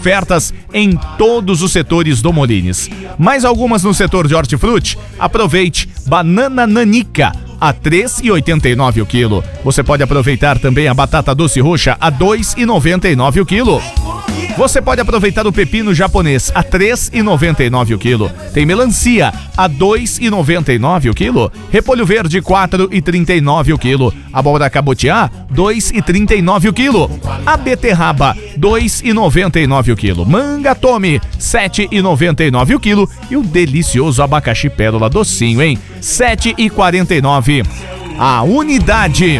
ofertas em todos os setores do Molines. Mais algumas no setor de hortifruti? Aproveite, banana nanica a R$ 3,89 o quilo. Você pode aproveitar também a batata doce roxa a R$ 2,99 o quilo. Você pode aproveitar o pepino japonês a R$ 3,99 o quilo. Tem melancia a R$ 2,99 o quilo. Repolho verde R$ 4,39 o quilo. Abóbora cabotiá R$ 2,39 o quilo. A beterraba R$ 2,99 o quilo. Manga tome R$ 7,99 o quilo. E o delicioso abacaxi pérola docinho, hein? R$ 7,49 a unidade.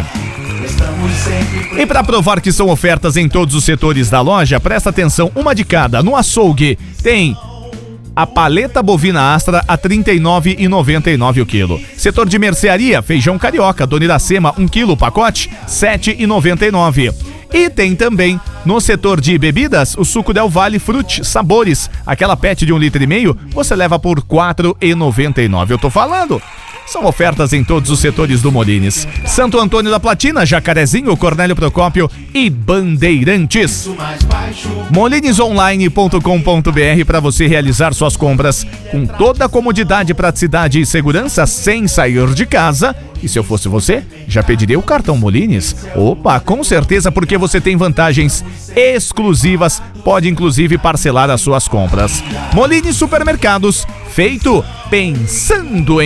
E para provar que são ofertas em todos os setores da loja, presta atenção, uma de cada. No açougue tem a paleta bovina Astra a R$ 39,99 o quilo. Setor de mercearia, feijão carioca, Dona Iracema, 1 quilo o pacote, R$ 7,99. E tem também, no setor de bebidas, o suco Del Valle Fruit Sabores. Aquela PET de 1,5 litro, você leva por R$ 4,99. Eu tô falando. São ofertas em todos os setores do Molines. Santo Antônio da Platina, Jacarezinho, Cornélio Procópio e Bandeirantes. Molinesonline.com.br para você realizar suas compras com toda a comodidade, praticidade e segurança sem sair de casa. E se eu fosse você, já pediria o cartão Molines? Opa, com certeza, porque você tem vantagens exclusivas, pode inclusive parcelar as suas compras. Molines Supermercados, feito pensando em